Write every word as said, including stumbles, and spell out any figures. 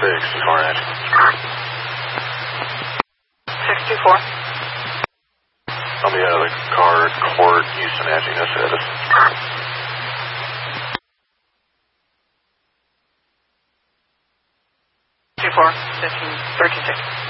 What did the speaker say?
sixty-four inch. sixty-four. I'll be out of the car, Court, Houston, Angie, no status. Two four, fifteen, thirteen six.